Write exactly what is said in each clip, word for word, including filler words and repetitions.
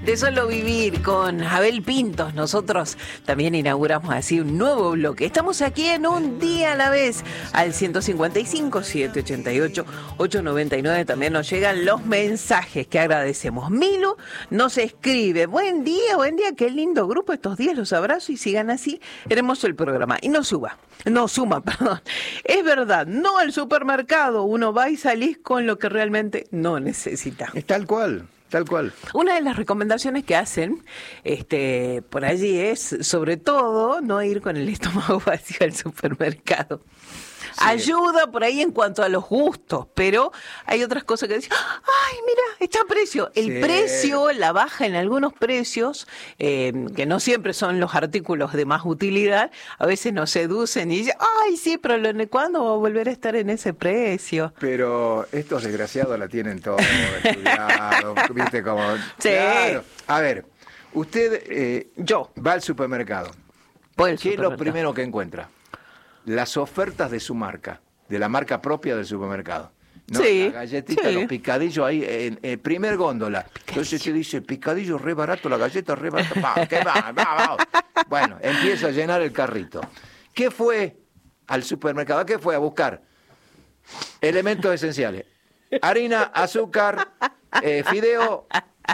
de Solo Vivir con Abel Pintos. Nosotros también inauguramos así un nuevo bloque. Estamos aquí en Un Día a la Vez, al ciento cincuenta y cinco, setecientos ochenta y ocho, ochocientos noventa y nueve. También nos llegan los mensajes que agradecemos. Milu nos escribe: buen día, buen día, qué lindo grupo estos días, los abrazo y sigan así, hermoso el programa. Y nos suba, no suma, perdón. Es verdad, no al supermercado, uno va y salís con lo que realmente no necesita. Es tal cual. Tal cual. Una de las recomendaciones que hacen este, por allí es, sobre todo, no ir con el estómago vacío al supermercado. Sí. Ayuda por ahí en cuanto a los gustos, pero hay otras cosas que dicen, ay, mira, está a precio. El sí. precio, la baja en algunos precios, eh, que no siempre son los artículos de más utilidad, a veces nos seducen y dicen, ay, sí, pero ¿cuándo va a volver a estar en ese precio? Pero estos desgraciados la tienen todo estudiado, ¿viste cómo? Sí. Claro. A ver, usted eh, yo va al supermercado. ¿Qué es lo primero que encuentra? Las ofertas de su marca, de la marca propia del supermercado. ¿No? Sí, la galletita, sí. Los picadillos ahí en, en primer góndola. Picadillo. Entonces se dice, picadillo re barato, la galleta re barato. Va, ¿qué va? Va, va. Bueno, empieza a llenar el carrito. ¿Qué fue al supermercado? ¿Qué fue a buscar? Elementos esenciales. Harina, azúcar, eh, fideo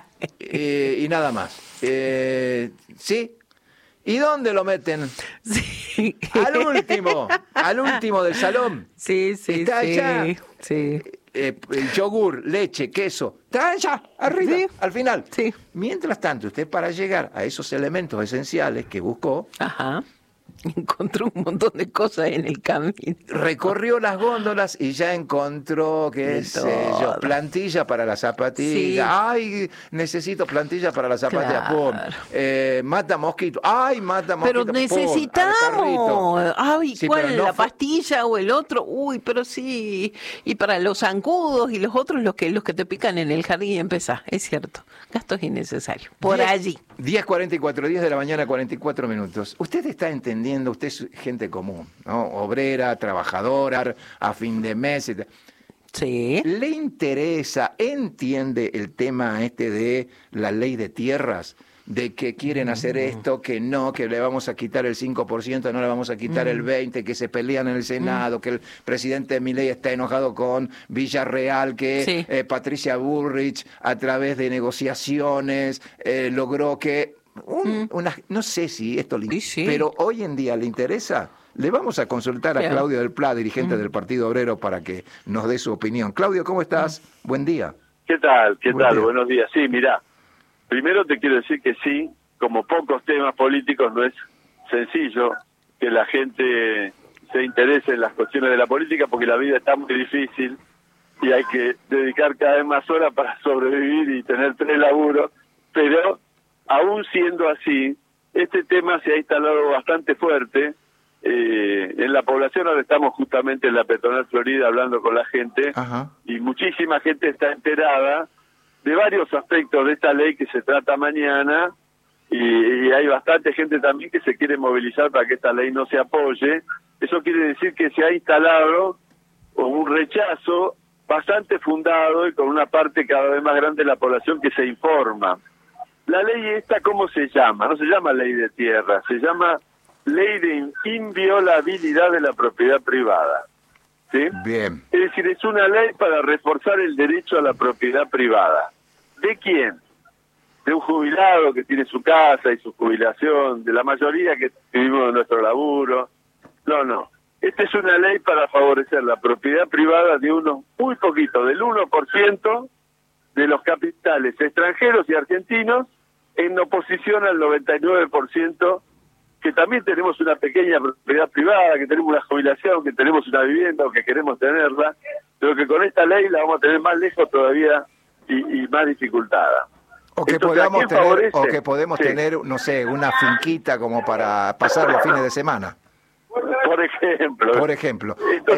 eh, y nada más. Eh, ¿Sí? ¿Y dónde lo meten? Sí. Al último, al último del salón. Sí, sí, está sí. allá. Sí. Eh, el yogur, leche, queso, está allá, arriba, sí. Al final. Sí. Mientras tanto, usted para llegar a esos elementos esenciales que buscó, ajá, encontró un montón de cosas en el camino. Recorrió las góndolas y ya encontró, qué sé yo, plantilla para la zapatilla. Sí. Ay, necesito plantilla para la zapatilla. Claro. Pum. Eh, mata mosquito. Ay, mata mosquito. Pero necesitamos. Ay, sí, ¿cuál? No ¿La fue... pastilla o el otro? Uy, pero sí. Y para los zancudos y los otros, los que, los que te pican en el jardín y empezás. Es cierto. Gastos innecesarios. Por diez, allí. diez cuarenta y cuatro, diez de la mañana, cuarenta y cuatro minutos. Usted está entendiendo, usted es gente común, ¿no? Obrera, trabajadora, a fin de mes. Sí. ¿Le interesa, entiende el tema este de la ley de tierras? De que quieren hacer esto, que no, que le vamos a quitar el cinco por ciento, no le vamos a quitar mm. el veinte por ciento, que se pelean en el Senado, mm. que el presidente Milei está enojado con Villarreal, que sí. eh, Patricia Bullrich, a través de negociaciones, eh, logró que... Un, mm. una, no sé si esto le interesa, sí, sí. pero hoy en día le interesa. Le vamos a consultar a Claudio del Pla, dirigente mm. del Partido Obrero, para que nos dé su opinión. Claudio, ¿cómo estás? Mm. Buen día. ¿Qué tal? ¿Qué Buen tal? día. Buenos días. Sí, mirá, primero te quiero decir que sí, como pocos temas políticos, no es sencillo que la gente se interese en las cuestiones de la política, porque la vida está muy difícil y hay que dedicar cada vez más horas para sobrevivir y tener tres laburos, pero aún siendo así, este tema se ha instalado bastante fuerte eh, en la población. Ahora estamos justamente en la Peatonal Florida hablando con la gente. Ajá. Y muchísima gente está enterada de varios aspectos de esta ley que se trata mañana, y, y hay bastante gente también que se quiere movilizar para que esta ley no se apoye. Eso quiere decir que se ha instalado un rechazo bastante fundado y con una parte cada vez más grande de la población que se informa. La ley esta, ¿cómo se llama? No se llama ley de tierra, se llama ley de inviolabilidad de la propiedad privada. ¿Sí? Bien. Es decir, es una ley para reforzar el derecho a la propiedad privada. ¿De quién? De un jubilado que tiene su casa y su jubilación, de la mayoría que vivimos de nuestro laburo. No, no. Esta es una ley para favorecer la propiedad privada de unos muy poquito, del uno por ciento de los capitales extranjeros y argentinos, en oposición al noventa y nueve por ciento que también tenemos una pequeña propiedad privada, que tenemos una jubilación, que tenemos una vivienda o que queremos tenerla, pero que con esta ley la vamos a tener más lejos todavía y, y más dificultada. O que Entonces, podamos tener, favorece? o que podemos sí. tener, no sé, una finquita como para pasar los fines de semana. Por ejemplo. Por ejemplo. Entonces,